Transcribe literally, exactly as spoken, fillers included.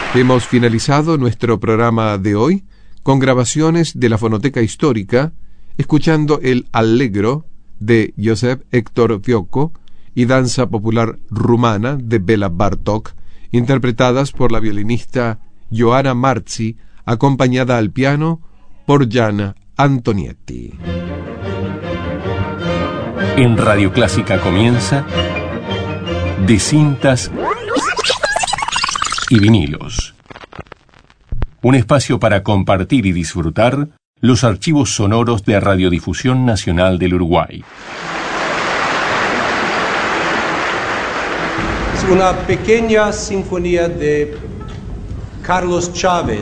Hemos finalizado nuestro programa de hoy con grabaciones de la Fonoteca Histórica, escuchando el Allegro de Joseph Héctor Fiocco y Danza Popular Rumana de Béla Bartók, interpretadas por la violinista Johanna Marzi, acompañada al piano por Gianna Antonietti. En Radio Clásica comienza De Cintas y Vinilos, un espacio para compartir y disfrutar los archivos sonoros de Radiodifusión Nacional del Uruguay. Es una pequeña sinfonía de Carlos Chávez.